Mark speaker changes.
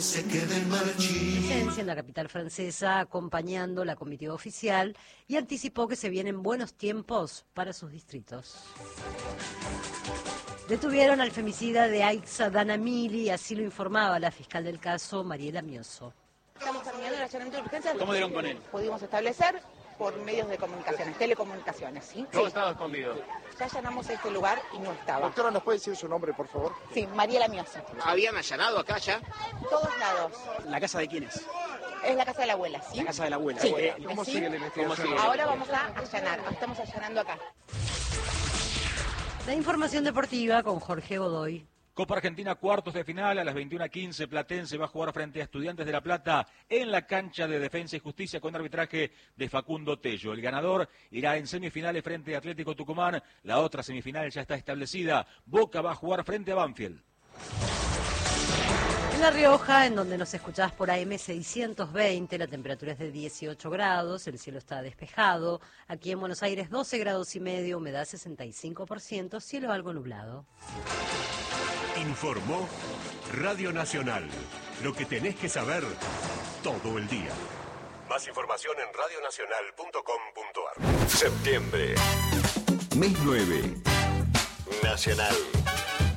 Speaker 1: se quede el marchín.
Speaker 2: Presencia en la capital francesa acompañando la comitiva oficial y anticipó que se vienen buenos tiempos para sus distritos. Detuvieron al femicida de Aixa Danamili, así lo informaba la fiscal del caso, Mariela Mioso.
Speaker 3: Estamos terminando el allanamiento de urgencia.
Speaker 4: ¿Cómo dieron con él?
Speaker 3: Pudimos establecer por medios de comunicaciones, telecomunicaciones, ¿sí?
Speaker 4: ¿Cómo estaba escondido?
Speaker 3: Ya allanamos este lugar y no estaba.
Speaker 5: Doctora, ¿nos puede decir su nombre, por favor?
Speaker 3: Sí, Mariela Mioso.
Speaker 4: ¿Habían allanado acá ya?
Speaker 3: Todos lados.
Speaker 4: ¿La casa de quién es?
Speaker 3: Es la casa de la abuela, ¿sí?
Speaker 4: La casa de la abuela.
Speaker 3: Sí.
Speaker 5: ¿Cómo
Speaker 3: ¿Sí?
Speaker 5: sigue la investigación?
Speaker 3: Ahora vamos a allanar, estamos allanando acá.
Speaker 2: La información deportiva con Jorge Godoy.
Speaker 6: Copa Argentina, cuartos de final, a las 21:15, Platense va a jugar frente a Estudiantes de La Plata en la cancha de Defensa y Justicia con arbitraje de Facundo Tello. El ganador irá en semifinales frente a Atlético Tucumán, la otra semifinal ya está establecida, Boca va a jugar frente a Banfield.
Speaker 2: En La Rioja, en donde nos escuchás por AM 620, la temperatura es de 18 grados, el cielo está despejado. Aquí en Buenos Aires 12 grados y medio, humedad 65%, cielo algo nublado.
Speaker 7: Informó Radio Nacional. Lo que tenés que saber todo el día. Más información en radionacional.com.ar.
Speaker 8: Septiembre. Mes 9. Nacional.